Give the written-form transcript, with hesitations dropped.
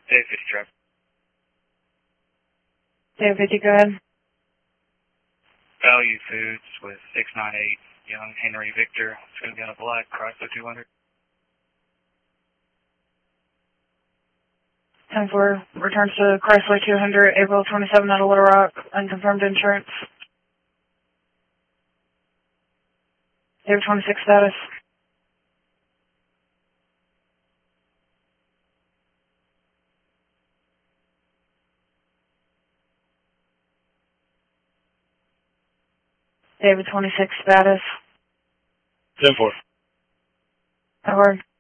Dave 50 trap. Dave 50, go ahead. Value Foods with 698 Young Henry Victor. It's going to be on a black Chrysler 200. 10-4, returns to Chrysler 200, April 27 out of Little Rock, unconfirmed insurance. Dave 26 status. David 26 status. 10-4. Over.